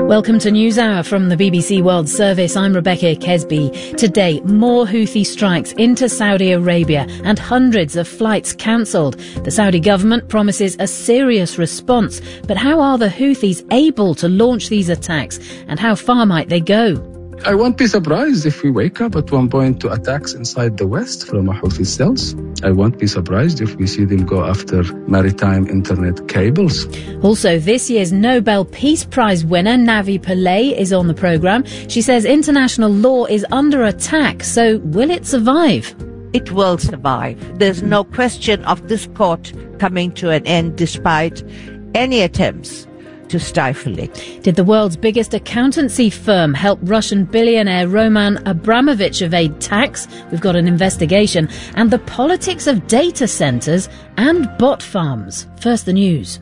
Welcome to NewsHour from the BBC World Service. I'm Rebecca Kesby. Today, more Houthi strikes into Saudi Arabia and hundreds of flights cancelled. The Saudi government promises a serious response. But how are the Houthis able to launch these attacks, and how far might they go? I won't be surprised if we wake up at one point to attacks inside the West from Houthi cells. I won't be surprised if we see them go after maritime internet cables. Also, this year's Nobel Peace Prize winner, Navi Pillay, is on the programme. She says international law is under attack, so will it survive? It will survive. There's no question of this court coming to an end despite any attempts to stifle it. Did the world's biggest accountancy firm help Russian billionaire Roman Abramovich evade tax? We've got an investigation. And the politics of data centres and bot farms. First, the news.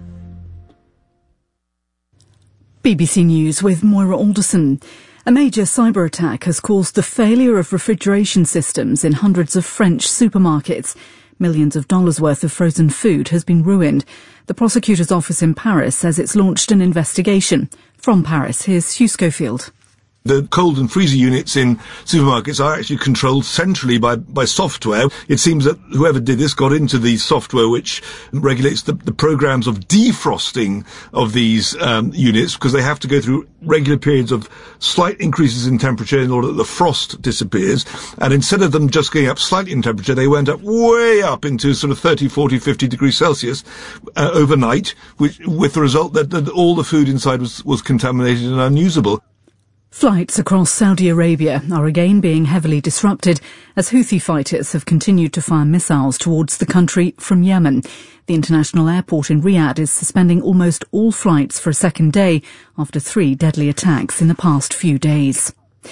BBC News with Moira Alderson. A major cyber attack has caused the failure of refrigeration systems in hundreds of French supermarkets. Millions of dollars worth of frozen food has been ruined. The prosecutor's office in Paris says it's launched an investigation. From Paris, here's Hugh Schofield. The cold and freezer units in supermarkets are actually controlled centrally by software. It seems that whoever did this got into the software which regulates the programs of defrosting of these units, because they have to go through regular periods of slight increases in temperature in order that the frost disappears. And instead of them just going up slightly in temperature, they went up way up into sort of 30, 40, 50 degrees Celsius overnight, with the result that all the food inside was contaminated and unusable. Flights across Saudi Arabia are again being heavily disrupted as Houthi fighters have continued to fire missiles towards the country from Yemen. The international airport in Riyadh is suspending almost all flights for a second day after 3 deadly attacks in the past few days.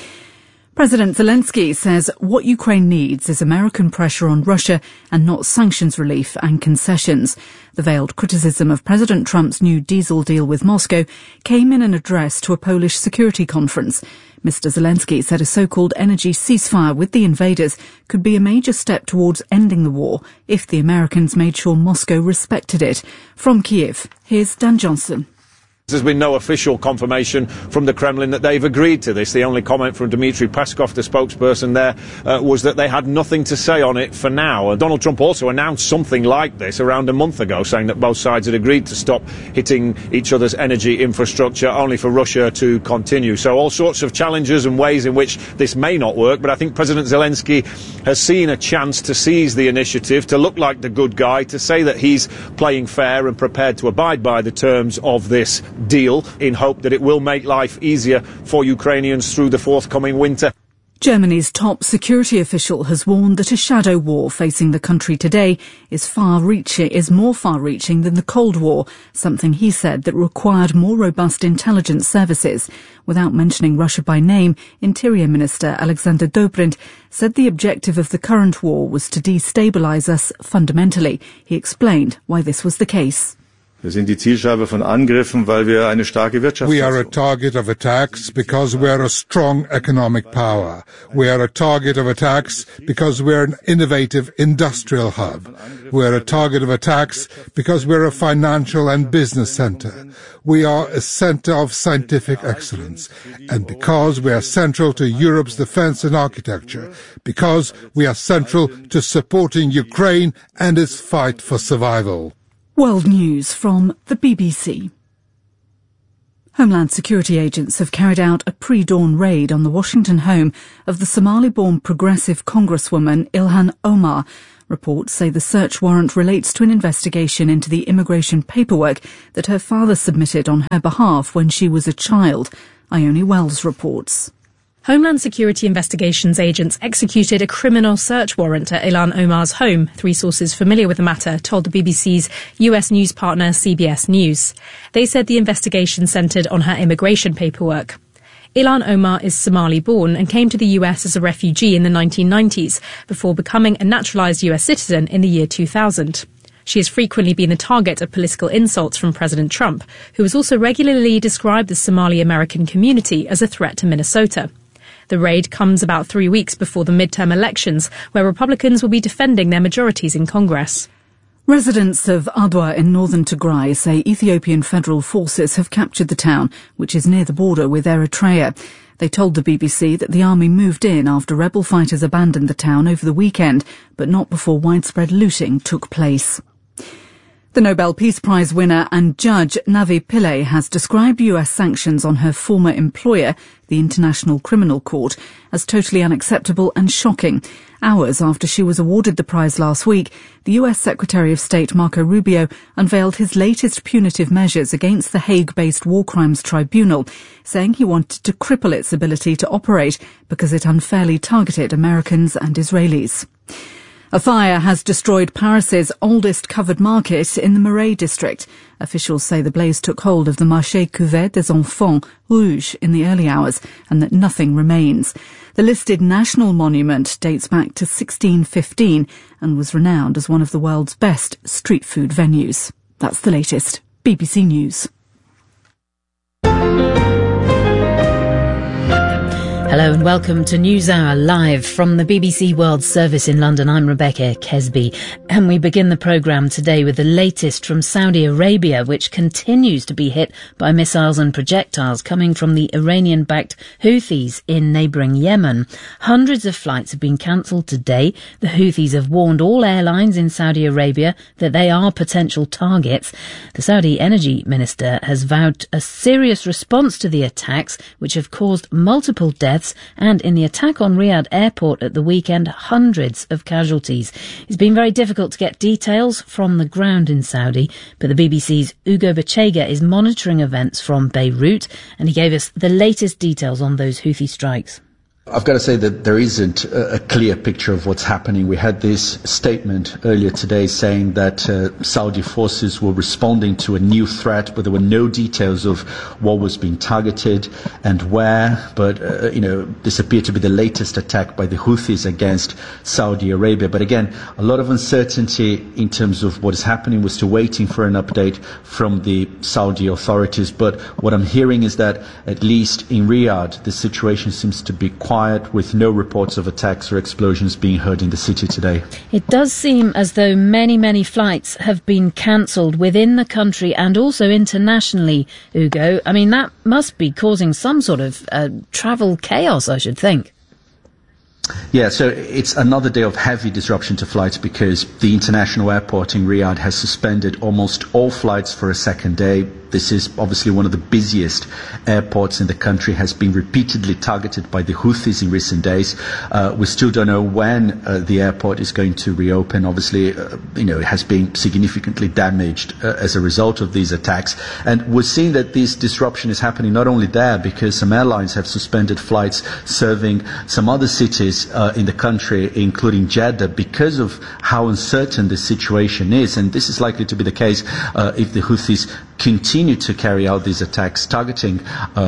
President Zelensky says what Ukraine needs is American pressure on Russia and not sanctions relief and concessions. The veiled criticism of President Trump's new diesel deal with Moscow came in an address to a Polish security conference. Mr. Zelensky said a so-called energy ceasefire with the invaders could be a major step towards ending the war if the Americans made sure Moscow respected it. From Kiev, here's Dan Johnson. There's been no official confirmation from the Kremlin that they've agreed to this. The only comment from Dmitry Peskov, the spokesperson there, was that they had nothing to say on it for now. And Donald Trump also announced something like this around a month ago, saying that both sides had agreed to stop hitting each other's energy infrastructure, only for Russia to continue. So all sorts of challenges and ways in which this may not work, but I think President Zelensky has seen a chance to seize the initiative, to look like the good guy, to say that he's playing fair and prepared to abide by the terms of this deal, in hope that it will make life easier for Ukrainians through the forthcoming winter. Germany's top security official has warned that a shadow war facing the country today is more far-reaching than the Cold War, something he said that required more robust intelligence services. Without mentioning Russia by name, Interior Minister Alexander Dobrindt said the objective of the current war was to destabilize us fundamentally. He explained why this was the case. We are a target of attacks because we are a strong economic power. We are a target of attacks because we are an innovative industrial hub. We are a target of attacks because we are a financial and business center. We are a center of scientific excellence. And because we are central to Europe's defense and architecture. Because we are central to supporting Ukraine and its fight for survival. World News from the BBC. Homeland Security agents have carried out a pre-dawn raid on the Washington home of the Somali-born progressive Congresswoman Ilhan Omar. Reports say the search warrant relates to an investigation into the immigration paperwork that her father submitted on her behalf when she was a child. Ione Wells reports. Homeland Security Investigations agents executed a criminal search warrant at Ilhan Omar's home. 3 sources familiar with the matter told the BBC's US news partner CBS News. They said the investigation centred on her immigration paperwork. Ilhan Omar is Somali-born and came to the US as a refugee in the 1990s before becoming a naturalised US citizen in the year 2000. She has frequently been the target of political insults from President Trump, who has also regularly described the Somali-American community as a threat to Minnesota. The raid comes about 3 weeks before the midterm elections, where Republicans will be defending their majorities in Congress. Residents of Adwa in northern Tigray say Ethiopian federal forces have captured the town, which is near the border with Eritrea. They told the BBC that the army moved in after rebel fighters abandoned the town over the weekend, but not before widespread looting took place. The Nobel Peace Prize winner and judge Navi Pillay has described US sanctions on her former employer, the International Criminal Court, as totally unacceptable and shocking. Hours after she was awarded the prize last week, the US Secretary of State Marco Rubio unveiled his latest punitive measures against the Hague-based War Crimes Tribunal, saying he wanted to cripple its ability to operate because it unfairly targeted Americans and Israelis. A fire has destroyed Paris's oldest covered market in the Marais district. Officials say the blaze took hold of the Marché Couvert des Enfants Rouges in the early hours and that nothing remains. The listed national monument dates back to 1615 and was renowned as one of the world's best street food venues. That's the latest. BBC News. Hello and welcome to NewsHour live from the BBC World Service in London. I'm Rebecca Kesby, and we begin the programme today with the latest from Saudi Arabia, which continues to be hit by missiles and projectiles coming from the Iranian-backed Houthis in neighbouring Yemen. Hundreds of flights have been cancelled today. The Houthis have warned all airlines in Saudi Arabia that they are potential targets. The Saudi Energy Minister has vowed a serious response to the attacks, which have caused multiple deaths, and in the attack on Riyadh Airport at the weekend, hundreds of casualties. It's been very difficult to get details from the ground in Saudi, but the BBC's Ugo Bachega is monitoring events from Beirut, and he gave us the latest details on those Houthi strikes. I've got to say that there isn't a clear picture of what's happening. We had this statement earlier today saying that Saudi forces were responding to a new threat, but there were no details of what was being targeted and where. But, this appeared to be the latest attack by the Houthis against Saudi Arabia. But again, a lot of uncertainty in terms of what is happening. We're still waiting for an update from the Saudi authorities. But what I'm hearing is that, at least in Riyadh, the situation seems to be quiet, with no reports of attacks or explosions being heard in the city today. It does seem as though many flights have been cancelled within the country and also internationally, Ugo. I mean, that must be causing some sort of travel chaos, I should think. Yeah, so it's another day of heavy disruption to flights because the international airport in Riyadh has suspended almost all flights for a second day. This is obviously one of the busiest airports in the country, has been repeatedly targeted by the Houthis in recent days. We still don't know when the airport is going to reopen. Obviously, it has been significantly damaged as a result of these attacks. And we're seeing that this disruption is happening not only there, because some airlines have suspended flights serving some other cities in the country, including Jeddah, because of how uncertain the situation is. And this is likely to be the case if the Houthis continue to carry out these attacks targeting,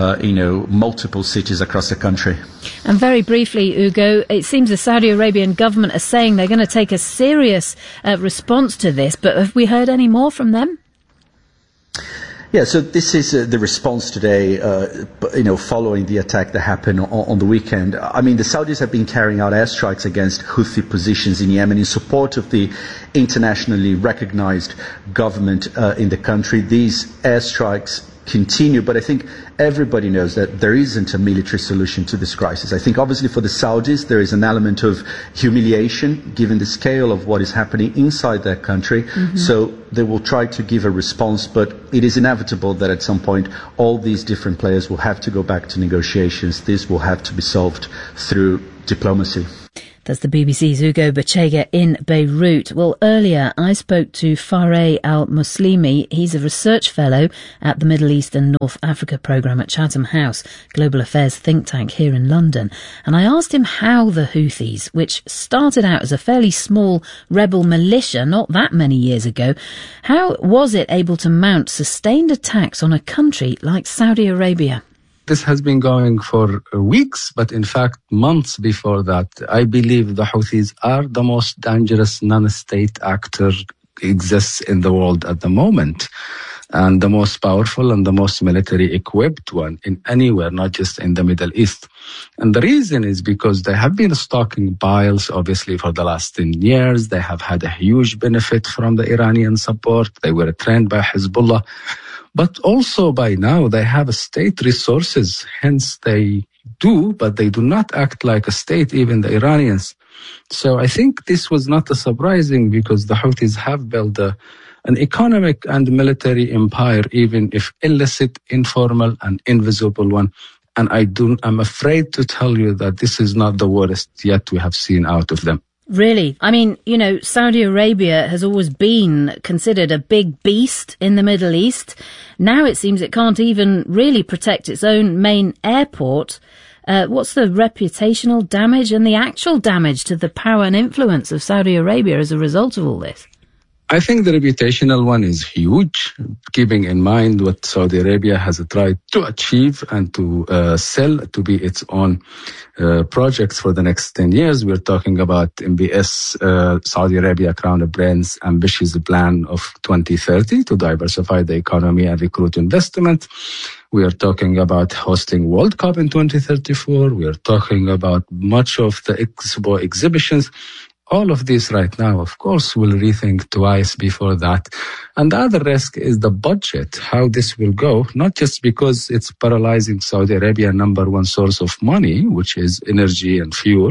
multiple cities across the country. And very briefly, Ugo, it seems the Saudi Arabian government are saying they're going to take a serious response to this, but have we heard any more from them? Yeah, so this is the response today, following the attack that happened on the weekend. I mean, the Saudis have been carrying out airstrikes against Houthi positions in Yemen in support of the internationally recognized government in the country. These airstrikes continue, but I think everybody knows that there isn't a military solution to this crisis. I think obviously for the Saudis there is an element of humiliation given the scale of what is happening inside their country. Mm-hmm. So they will try to give a response, but it is inevitable that at some point all these different players will have to go back to negotiations. This will have to be solved through diplomacy. That's the BBC's Ugo Bachega in Beirut. Well, earlier I spoke to Fareh Al-Muslimi. He's a research fellow at the Middle East and North Africa programme at Chatham House, global affairs think tank here in London. And I asked him how the Houthis, which started out as a fairly small rebel militia not that many years ago, how was it able to mount sustained attacks on a country like Saudi Arabia? This has been going for weeks, but in fact months before that. I believe the Houthis are the most dangerous non-state actor exists in the world at the moment. and the most powerful and the most military equipped one in anywhere, not just in the Middle East. And the reason is because they have been stocking piles, obviously, for the last 10 years. They have had a huge benefit from the Iranian support. They were trained by Hezbollah. But also by now they have state resources, hence they do, but they do not act like a state, even the Iranians. So I think this was not surprising because the Houthis have built an economic and military empire, even if illicit, informal and invisible one. And I'm afraid to tell you that this is not the worst yet we have seen out of them. Really? I mean, Saudi Arabia has always been considered a big beast in the Middle East. Now it seems it can't even really protect its own main airport. What's the reputational damage and the actual damage to the power and influence of Saudi Arabia as a result of all this? I think the reputational one is huge, keeping in mind what Saudi Arabia has tried to achieve and to sell to be its own projects for the next 10 years. We're talking about MBS, Saudi Arabia Crown Prince ambitious plan of 2030 to diversify the economy and recruit investment. We are talking about hosting World Cup in 2034. We are talking about much of the Expo exhibitions. All of this right now, of course, will rethink twice before that. And the other risk is the budget, how this will go, not just because it's paralyzing Saudi Arabia number one source of money, which is energy and fuel,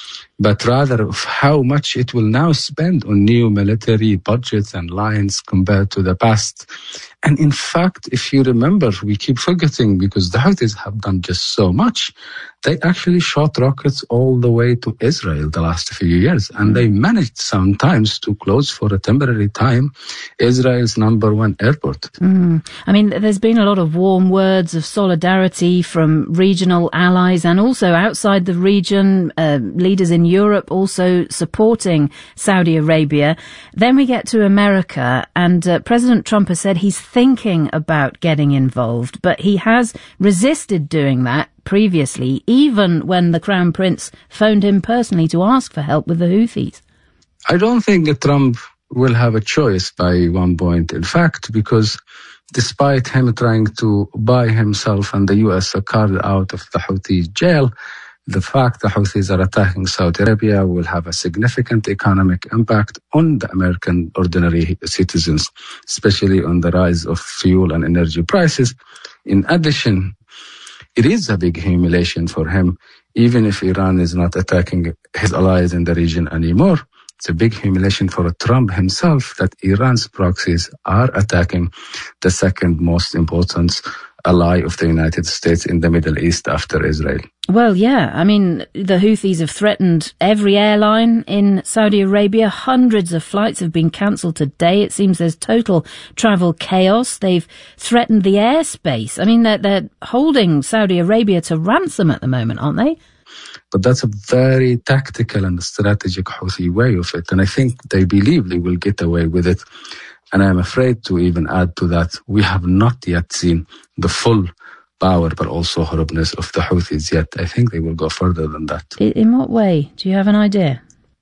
but rather of how much it will now spend on new military budgets and lines compared to the past. And in fact, if you remember, we keep forgetting because the Houthis have done just so much. They actually shot rockets all the way to Israel the last few years, and they managed sometimes to close for a temporary time Israel's number one airport. I mean, there's been a lot of warm words of solidarity from regional allies and also outside the region, leaders in Europe also supporting Saudi Arabia. Then we get to America, and President Trump has said he's thinking about getting involved, but he has resisted doing that previously, even when the Crown Prince phoned him personally to ask for help with the Houthis. I don't think that Trump will have a choice by one point, in fact, because despite him trying to buy himself and the US a card out of the Houthi jail, the fact the Houthis are attacking Saudi Arabia will have a significant economic impact on the American ordinary citizens, especially on the rise of fuel and energy prices. In addition, it is a big humiliation for him, even if Iran is not attacking his allies in the region anymore. It's a big humiliation for Trump himself that Iran's proxies are attacking the second most important ally of the United States in the Middle East after Israel. Well, yeah. I mean, the Houthis have threatened every airline in Saudi Arabia. Hundreds of flights have been cancelled today. It seems there's total travel chaos. They've threatened the airspace. I mean, they're holding Saudi Arabia to ransom at the moment, aren't they? But that's a very tactical and strategic Houthi way of it. And I think they believe they will get away with it. And I'm afraid to even add to that, we have not yet seen the full power, but also horribleness of the Houthis yet. I think they will go further than that. In what way? Do you have an idea?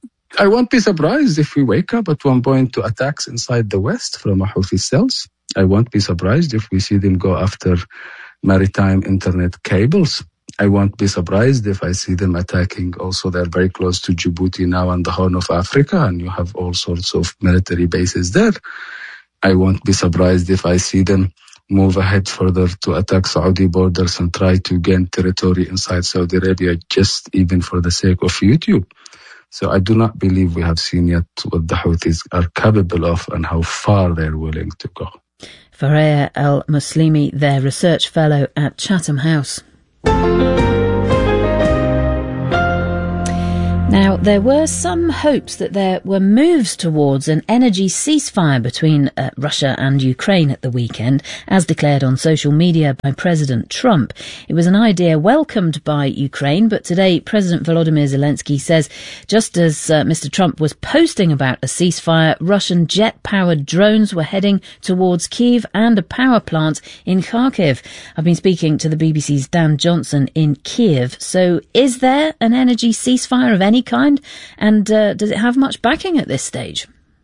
I won't be surprised if we wake up at one point to attacks inside the West from Houthi cells. I won't be surprised if we see them go after maritime internet cables. I won't be surprised if I see them attacking also. They're very close to Djibouti now and the Horn of Africa, and you have all sorts of military bases there. I won't be surprised if I see them move ahead further to attack Saudi borders and try to gain territory inside Saudi Arabia, just even for the sake of YouTube. So I do not believe we have seen yet what the Houthis are capable of and how far they're willing to go. Fareeha Al-Muslimi, their research fellow at Chatham House. Now, there were some hopes that there were moves towards an energy ceasefire between Russia and Ukraine at the weekend, as declared on social media by President Trump. It was an idea welcomed by Ukraine, but today President Volodymyr Zelensky says just as Mr. Trump was posting about a ceasefire, Russian jet-powered drones were heading towards Kyiv and a power plant in Kharkiv. I've been speaking to the BBC's Dan Johnson in Kyiv. So is there an energy ceasefire of any kind, and does it have much backing at this stage?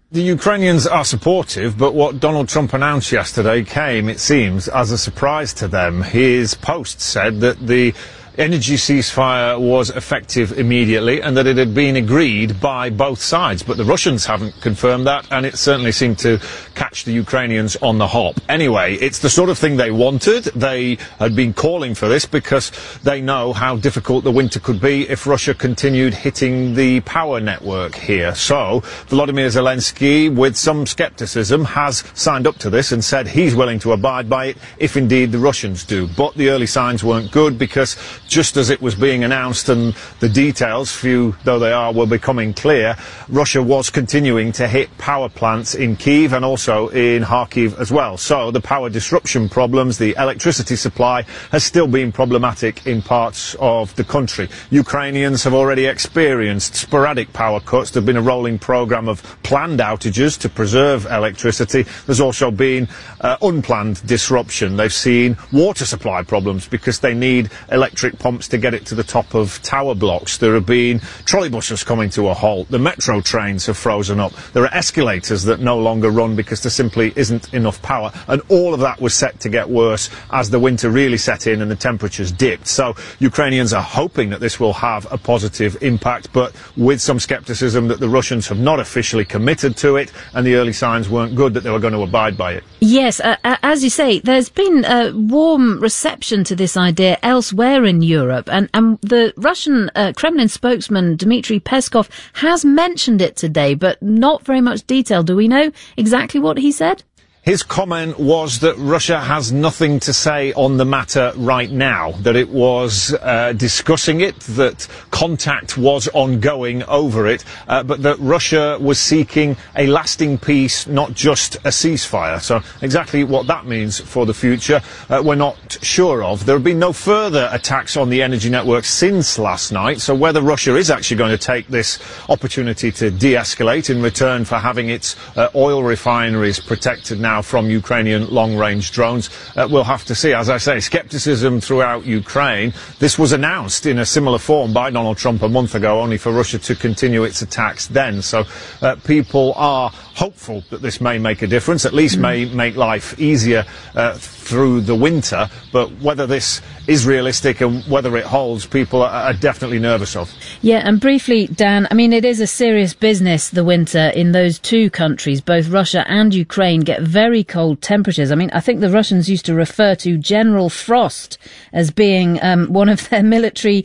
The Ukrainians are supportive, but what Donald Trump announced yesterday came, it seems, as a surprise to them. His post said that the energy ceasefire was effective immediately and that it had been agreed by both sides. But the Russians haven't confirmed that, and it certainly seemed to catch the Ukrainians on the hop. Anyway, it's the sort of thing they wanted. They had been calling for this because they know how difficult the winter could be if Russia continued hitting the power network here. So Volodymyr Zelensky, with some skepticism, has signed up to this and said he's willing to abide by it if indeed the Russians do. But the early signs weren't good, because just as it was being announced and the details, few though they are, were becoming clear, Russia was continuing to hit power plants in Kyiv and also in Kharkiv as well. So the power disruption problems, the electricity supply, has still been problematic in parts of the country. Ukrainians have already experienced sporadic power cuts. There's been a rolling programme of planned outages to preserve electricity. There's also been unplanned disruption. They've seen water supply problems because they need electric pumps to get it to the top of tower blocks. There have been trolleybuses coming to a halt. The metro trains have frozen up. There are escalators that no longer run because there simply isn't enough power. And all of that was set to get worse as the winter really set in and the temperatures dipped. So Ukrainians are hoping that this will have a positive impact, but with some skepticism that the Russians have not officially committed to it, and the early signs weren't good that they were going to abide by it. Yes, as you say, there's been a warm reception to this idea elsewhere in Europe, and the Russian Kremlin spokesman Dmitry Peskov has mentioned it today, but not very much detail. Do we know exactly what he said? His comment was that Russia has nothing to say on the matter right now, that it was discussing it, that contact was ongoing over it, but that Russia was seeking a lasting peace, not just a ceasefire. So exactly what that means for the future, we're not sure of. There have been no further attacks on the energy network since last night, so whether Russia is actually going to take this opportunity to de-escalate in return for having its oil refineries protected now from Ukrainian long-range drones, we'll have to see. As I say, skepticism throughout Ukraine. This was announced in a similar form by Donald Trump a month ago, only for Russia to continue its attacks then. So people are hopeful that this may make a difference, at least may make life easier through the winter. But whether this is realistic and whether it holds, people are definitely nervous of. Yeah, and briefly, Dan, I mean, it is a serious business, the winter in those two countries. Both Russia and Ukraine get very cold temperatures. I mean, I think the Russians used to refer to General Frost as being one of their military,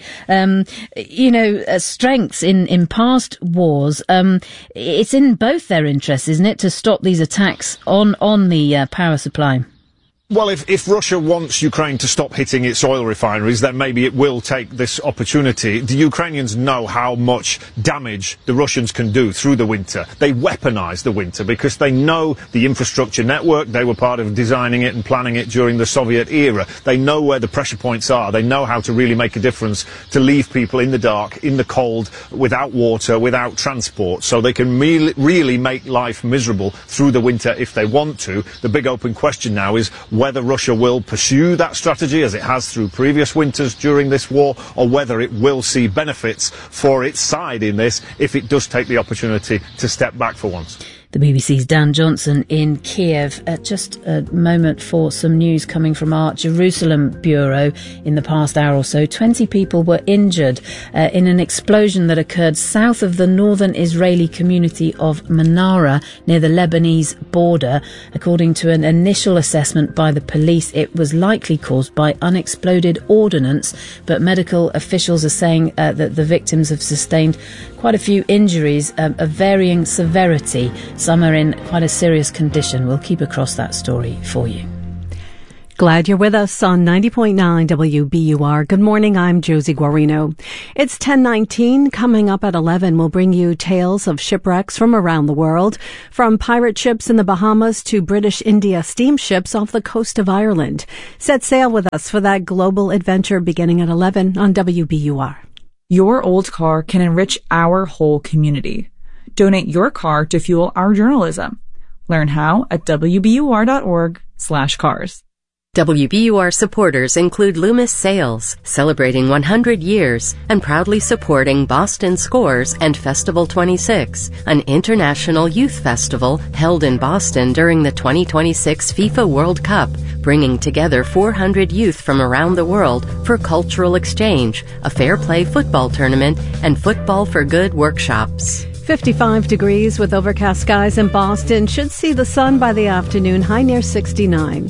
strengths in past wars. It's in both their interests, isn't it, to stop these attacks on the power supply? Well, if Russia wants Ukraine to stop hitting its oil refineries, then maybe it will take this opportunity. The Ukrainians know how much damage the Russians can do through the winter. They weaponize the winter because they know the infrastructure network. They were part of designing it and planning it during the Soviet era. They know where the pressure points are. They know how to really make a difference, to leave people in the dark, in the cold, without water, without transport. So they can really make life miserable through the winter if they want to. The big open question now is whether Russia will pursue that strategy as it has through previous winters during this war, or whether it will see benefits for its side in this if it does take the opportunity to step back for once. The BBC's Dan Johnson in Kiev. Just a moment for some news coming from our Jerusalem bureau. In the past hour or so, 20 people were injured in an explosion that occurred south of the northern Israeli community of Manara near the Lebanese border. According to an initial assessment by the police, it was likely caused by unexploded ordnance, but medical officials are saying that the victims have sustained quite a few injuries of varying severity. Some are in quite a serious condition. We'll keep across that story for you. Glad you're with us on 90.9 WBUR. Good morning, I'm Josie Guarino. It's 10:19. Coming up at 11, we'll bring you tales of shipwrecks from around the world, from pirate ships in the Bahamas to British India steamships off the coast of Ireland. Set sail with us for that global adventure beginning at 11 on WBUR. Your old car can enrich our whole community. Donate your car to fuel our journalism. Learn how at WBUR.org/cars. WBUR supporters include Loomis Sales, celebrating 100 years and proudly supporting Boston Scores and Festival 26, an international youth festival held in Boston during the 2026 FIFA World Cup, bringing together 400 youth from around the world for cultural exchange, a fair play football tournament, and Football for Good workshops. 55 degrees with overcast skies in Boston. Should see the sun by the afternoon, high near 69.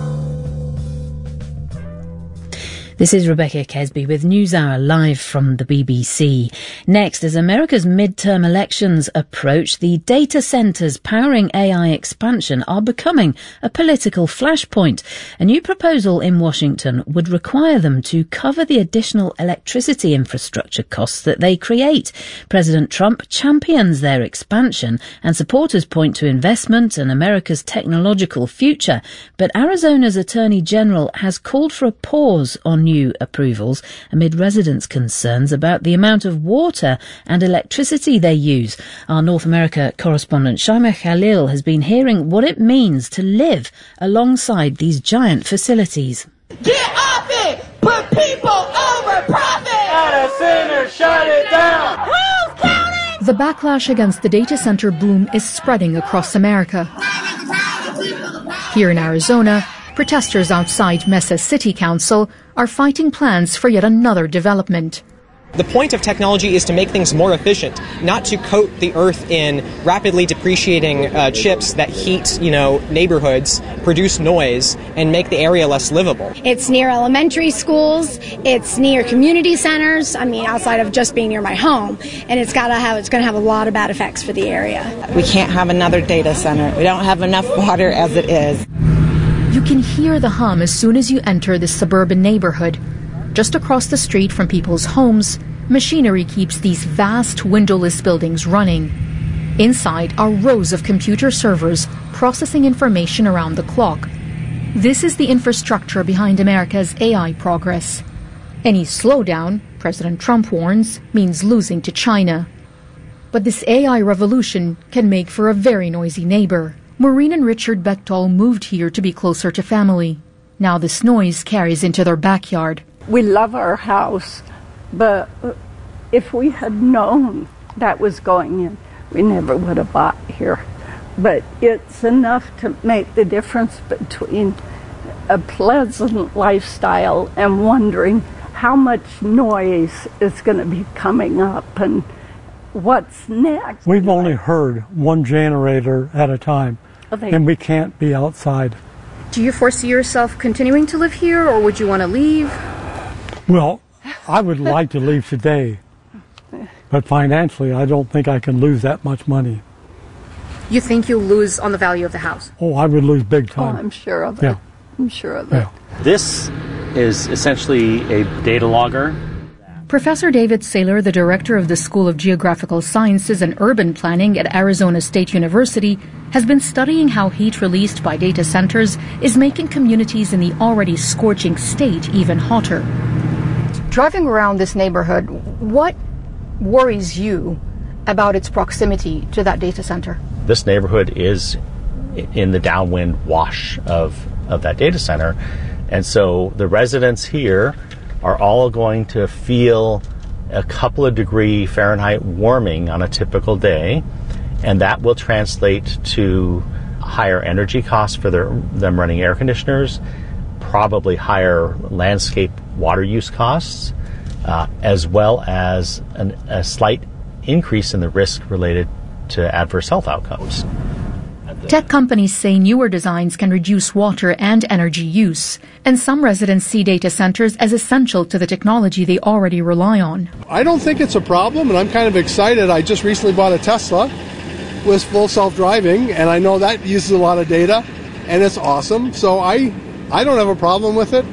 This is Rebecca Kesby with NewsHour live from the BBC. Next, as America's midterm elections approach, the data centres powering AI expansion are becoming a political flashpoint. A new proposal in Washington would require them to cover the additional electricity infrastructure costs that they create. President Trump champions their expansion, and supporters point to investment and America's technological future. But Arizona's Attorney General has called for a pause on new approvals amid residents' concerns about the amount of water and electricity they use. Our North America correspondent Shaima Khalil has been hearing what it means to live alongside these giant facilities. Get off it! Put people over profit! At a center, shut it down! Who's counting? The backlash against the data center boom is spreading across America. Here in Arizona, protesters outside Mesa City Council are fighting plans for yet another development. The point of technology is to make things more efficient, not to coat the earth in rapidly depreciating chips that heat, neighborhoods, produce noise, and make the area less livable. It's near elementary schools, it's near community centers, outside of just being near my home, and it's going to have a lot of bad effects for the area. We can't have another data center. We don't have enough water as it is. You can hear the hum as soon as you enter this suburban neighborhood. Just across the street from people's homes, machinery keeps these vast windowless buildings running. Inside are rows of computer servers processing information around the clock. This is the infrastructure behind America's AI progress. Any slowdown, President Trump warns, means losing to China. But this AI revolution can make for a very noisy neighbor. Maureen and Richard Bechtel moved here to be closer to family. Now this noise carries into their backyard. We love our house, but if we had known that was going in, we never would have bought here. But it's enough to make the difference between a pleasant lifestyle and wondering how much noise is going to be coming up and what's next. We've only heard one generator at a time, and we can't be outside. Do you foresee yourself continuing to live here, or would you want to leave? Well, I would like to leave today, but financially I don't think I can lose that much money. You think you'll lose on the value of the house? Oh, I would lose big time. Oh, I'm sure of it. Yeah. I'm sure of it. Yeah. This is essentially a data logger. Professor David Saylor, the director of the School of Geographical Sciences and Urban Planning at Arizona State University, has been studying how heat released by data centers is making communities in the already scorching state even hotter. Driving around this neighborhood, what worries you about its proximity to that data center? This neighborhood is in the downwind wash of that data center, and so the residents here are all going to feel a couple of degree Fahrenheit warming on a typical day, and that will translate to higher energy costs for them running air conditioners, probably higher landscape water use costs, as well as a slight increase in the risk related to adverse health outcomes. Tech companies say newer designs can reduce water and energy use, and some residents see data centers as essential to the technology they already rely on. I don't think it's a problem, and I'm kind of excited. I just recently bought a Tesla with full self-driving, and I know that uses a lot of data, and it's awesome. So I don't have a problem with it.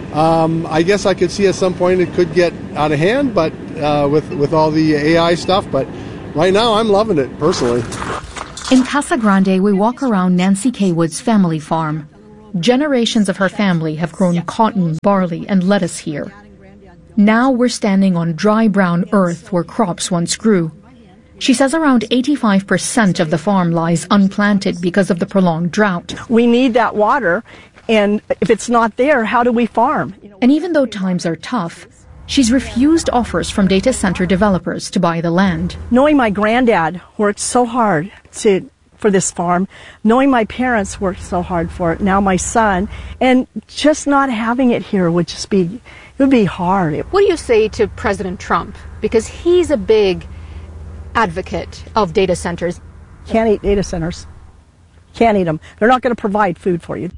I guess I could see at some point it could get out of hand, but with all the AI stuff. But right now, I'm loving it personally. In Casa Grande, we walk around Nancy Kaywood's family farm. Generations of her family have grown cotton, barley, and lettuce here. Now we're standing on dry brown earth where crops once grew. She says around 85% of the farm lies unplanted because of the prolonged drought. We need that water And if it's not there, how do we farm? And even though times are tough, she's refused offers from data center developers to buy the land. Knowing my granddad worked so hard for this farm, knowing my parents worked so hard for it, now my son, and just not having it here would be hard. What do you say to President Trump? Because he's a big advocate of data centers. Can't eat data centers. Can't eat them. They're not going to provide food for you.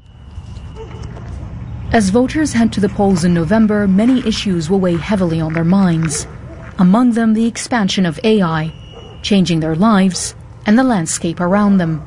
As voters head to the polls in November, many issues will weigh heavily on their minds. Among them, the expansion of AI, changing their lives and the landscape around them.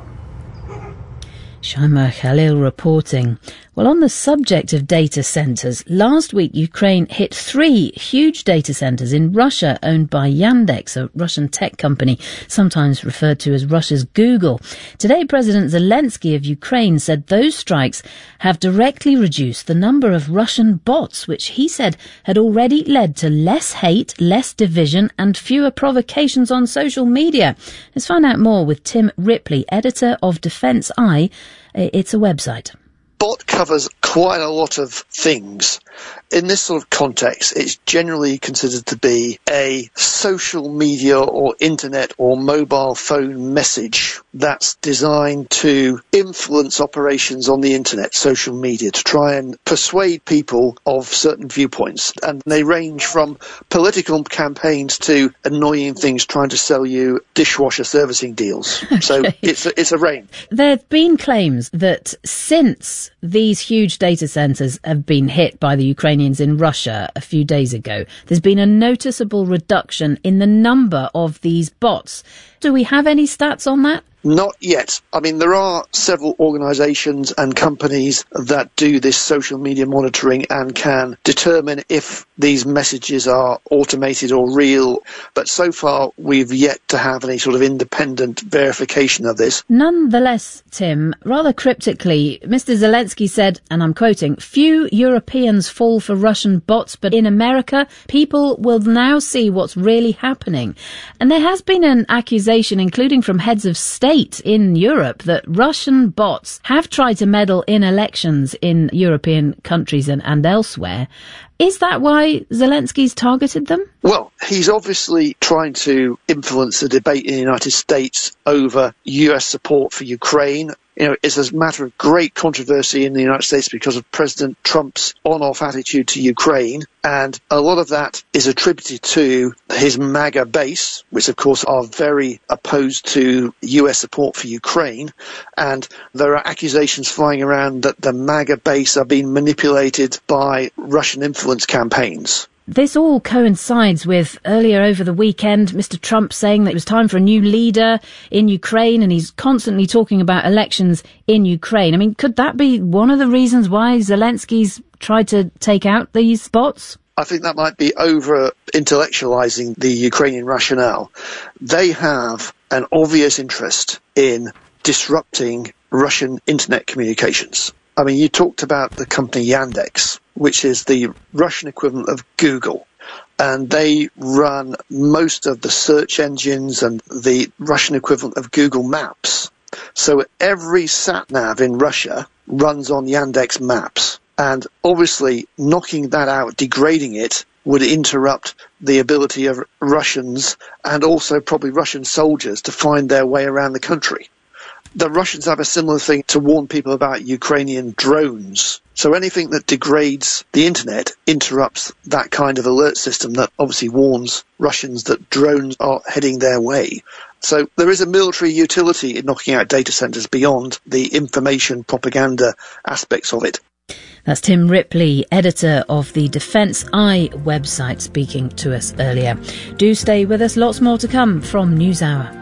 Shaima Khalil reporting. Well, on the subject of data centers, last week Ukraine hit 3 huge data centers in Russia owned by Yandex, a Russian tech company, sometimes referred to as Russia's Google. Today, President Zelensky of Ukraine said those strikes have directly reduced the number of Russian bots, which he said had already led to less hate, less division and fewer provocations on social media. Let's find out more with Tim Ripley, editor of Defence Eye. It's a website. Bot covers quite a lot of things. In this sort of context, it's generally considered to be a social media or internet or mobile phone message that's designed to influence operations on the internet, social media, to try and persuade people of certain viewpoints. And they range from political campaigns to annoying things trying to sell you dishwasher servicing deals. Okay. So it's a range. There have been claims that since these huge data centers have been hit by the Ukrainians in Russia a few days ago, there's been a noticeable reduction in the number of these bots. Do we have any stats on that? Not yet. I mean, there are several organisations and companies that do this social media monitoring and can determine if these messages are automated or real. But so far, we've yet to have any sort of independent verification of this. Nonetheless, Tim, rather cryptically, Mr. Zelensky said, and I'm quoting, "Few Europeans fall for Russian bots, but in America, people will now see what's really happening." And there has been an accusation, including from heads of state in Europe, that Russian bots have tried to meddle in elections in European countries and elsewhere. Is that why Zelensky's targeted them? Well, he's obviously trying to influence the debate in the United States over US support for Ukraine. You know, it's a matter of great controversy in the United States because of President Trump's on-off attitude to Ukraine. And a lot of that is attributed to his MAGA base, which of course are very opposed to US support for Ukraine. And there are accusations flying around that the MAGA base are being manipulated by Russian influence campaigns. This all coincides with earlier over the weekend, Mr. Trump saying that it was time for a new leader in Ukraine, and he's constantly talking about elections in Ukraine. I mean, could that be one of the reasons why Zelensky's tried to take out these bots? I think that might be over-intellectualizing the Ukrainian rationale. They have an obvious interest in disrupting Russian internet communications. I mean, you talked about the company Yandex, which is the Russian equivalent of Google, and they run most of the search engines and the Russian equivalent of Google Maps. So every sat-nav in Russia runs on Yandex Maps, and obviously knocking that out, degrading it, would interrupt the ability of Russians and also probably Russian soldiers to find their way around the country. The Russians have a similar thing to warn people about Ukrainian drones. So anything that degrades the internet interrupts that kind of alert system that obviously warns Russians that drones are heading their way. So there is a military utility in knocking out data centers beyond the information propaganda aspects of it. That's Tim Ripley, editor of the Defence Eye website, speaking to us earlier. Do stay with us. Lots more to come from NewsHour.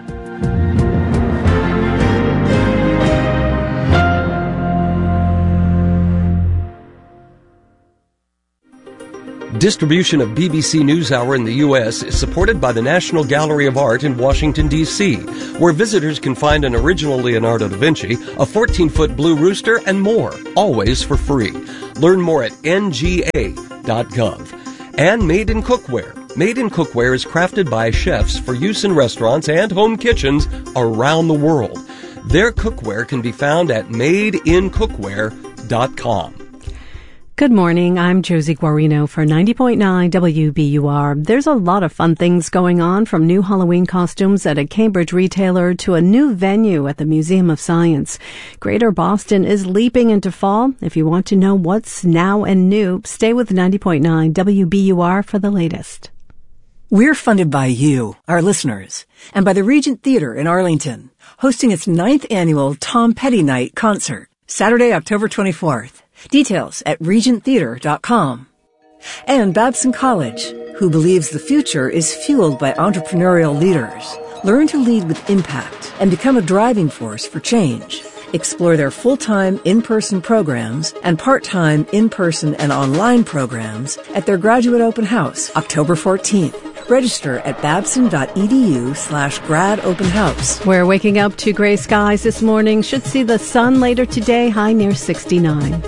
Distribution of BBC NewsHour in the U.S. is supported by the National Gallery of Art in Washington, D.C., where visitors can find an original Leonardo da Vinci, a 14-foot blue rooster, and more, always for free. Learn more at nga.gov. And Made in Cookware. Made in Cookware is crafted by chefs for use in restaurants and home kitchens around the world. Their cookware can be found at madeincookware.com. Halloweencostumes.com. Good morning, I'm Josie Guarino for 90.9 WBUR. There's a lot of fun things going on, from new Halloween costumes at a Cambridge retailer to a new venue at the Museum of Science. Greater Boston is leaping into fall. If you want to know what's now and new, stay with 90.9 WBUR for the latest. We're funded by you, our listeners, and by the Regent Theatre in Arlington, hosting its 9th annual Tom Petty Night concert, Saturday, October 24th. Details at regenttheater.com. And Babson College, who believes the future is fueled by entrepreneurial leaders. Learn to lead with impact and become a driving force for change. Explore their full-time in-person programs and part-time in-person and online programs at their graduate open house, October 14th. Register at babson.edu/grad open house. We're waking up to gray skies this morning. Should see the sun later today, high near 69.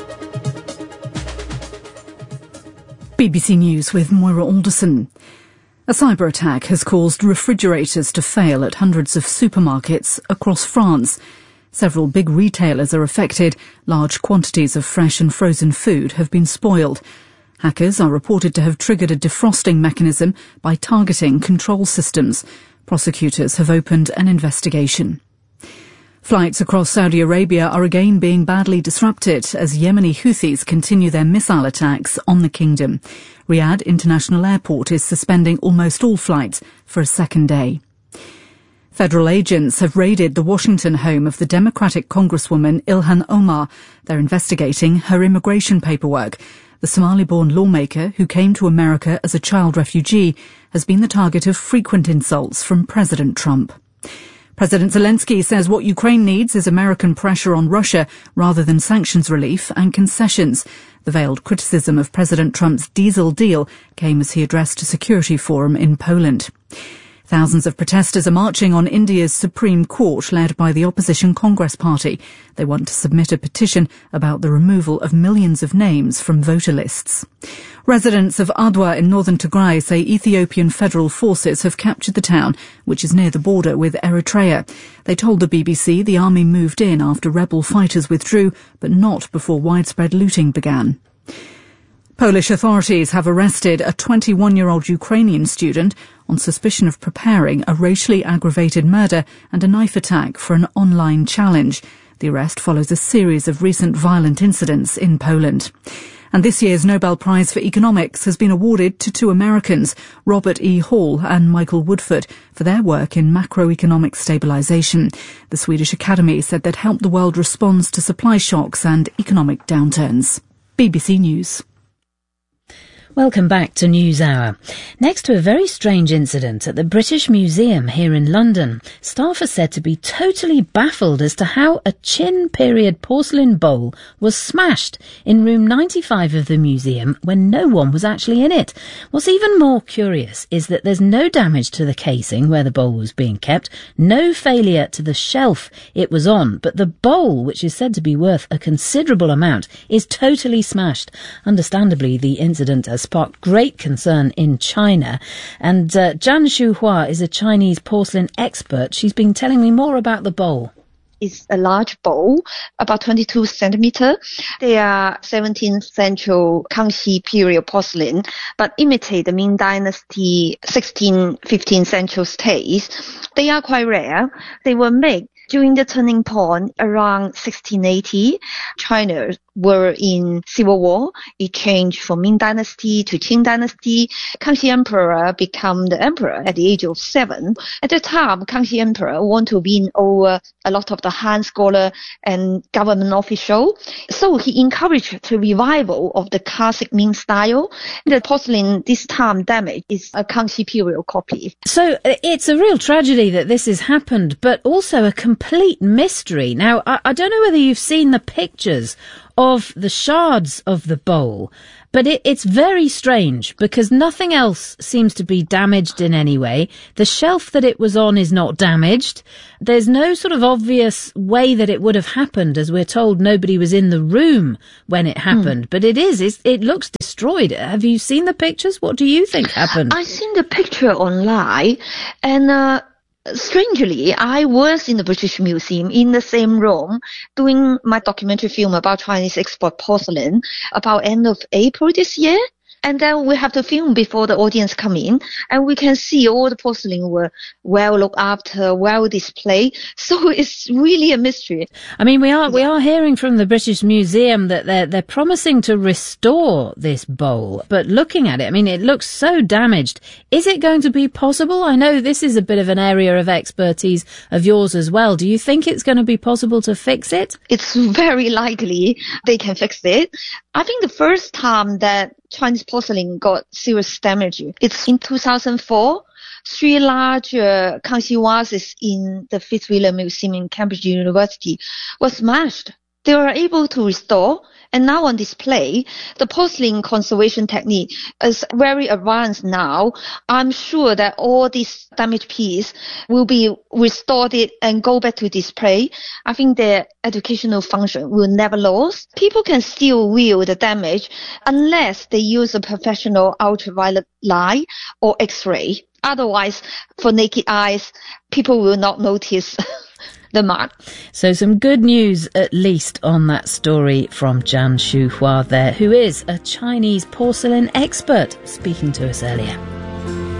BBC News with Moira Alderson. A cyber attack has caused refrigerators to fail at hundreds of supermarkets across France. Several big retailers are affected. Large quantities of fresh and frozen food have been spoiled. Hackers are reported to have triggered a defrosting mechanism by targeting control systems. Prosecutors have opened an investigation. Flights across Saudi Arabia are again being badly disrupted as Yemeni Houthis continue their missile attacks on the kingdom. Riyadh International Airport is suspending almost all flights for a second day. Federal agents have raided the Washington home of the Democratic Congresswoman Ilhan Omar. They're investigating her immigration paperwork. The Somali-born lawmaker, who came to America as a child refugee, has been the target of frequent insults from President Trump. President Zelensky says what Ukraine needs is American pressure on Russia rather than sanctions relief and concessions. The veiled criticism of President Trump's diesel deal came as he addressed a security forum in Poland. Thousands of protesters are marching on India's Supreme Court, led by the opposition Congress Party. They want to submit a petition about the removal of millions of names from voter lists. Residents of Adwa in northern Tigray say Ethiopian federal forces have captured the town, which is near the border with Eritrea. They told the BBC the army moved in after rebel fighters withdrew, but not before widespread looting began. Polish authorities have arrested a 21-year-old Ukrainian student on suspicion of preparing a racially aggravated murder and a knife attack for an online challenge. The arrest follows a series of recent violent incidents in Poland. And this year's Nobel Prize for Economics has been awarded to two Americans, Robert E. Hall and Michael Woodford, for their work in macroeconomic stabilization. The Swedish Academy said they'd help the world respond to supply shocks and economic downturns. BBC News. Welcome back to NewsHour. Next to a very strange incident at the British Museum here in London, staff are said to be totally baffled as to how a Qin period porcelain bowl was smashed in room 95 of the museum when no one was actually in it. What's even more curious is that there's no damage to the casing where the bowl was being kept, no failure to the shelf it was on, but the bowl, which is said to be worth a considerable amount, is totally smashed. Understandably, the incident has sparked great concern in China. And Zhang Shuhua is a Chinese porcelain expert. She's been telling me more about the bowl. It's a large bowl, about 22 centimeter. They are 17th century Kangxi period porcelain, but imitate the Ming Dynasty 16th, 15th century taste. They are quite rare. They were made during the turning point around 1680. China were in civil war. It changed from Ming Dynasty to Qing Dynasty. Kangxi Emperor became the emperor at the age of 7. At the time, Kangxi Emperor wanted to win over a lot of the Han scholar and government official. So he encouraged the revival of the classic Ming style. The porcelain this time damaged is a Kangxi period copy. So it's a real tragedy that this has happened, but also a complete mystery. Now, I don't know whether you've seen the pictures of the shards of the bowl, but it's very strange because nothing else seems to be damaged in any way. The shelf that it was on is not damaged. There's no sort of obvious way that it would have happened, as we're told nobody was in the room when it happened, but it looks destroyed. Have you seen the pictures? What do you think happened? I've seen the picture online, and Strangely, I was in the British Museum in the same room doing my documentary film about Chinese export porcelain about end of April this year. And then we have to film before the audience come in, and we can see all the porcelain were well looked after, well displayed. So it's really a mystery. I mean, we are hearing from the British Museum that they're promising to restore this bowl, but looking at it, I mean, it looks so damaged. Is it going to be possible? I know this is a bit of an area of expertise of yours as well. Do you think it's going to be possible to fix it? It's very likely they can fix it. I think the first time that Chinese porcelain got serious damage, it's in 2004. 3 large Kangxi vases in the Fitzwilliam Museum in Cambridge University was smashed. They were able to restore, and now on display, the porcelain conservation technique is very advanced now. I'm sure that all these damaged pieces will be restored and go back to display. I think their educational function will never lose. People can still view the damage unless they use a professional ultraviolet light or X-ray. Otherwise, for naked eyes, people will not notice the mark. So some good news, at least, on that story from Jan Shuhua there, who is a Chinese porcelain expert, speaking to us earlier.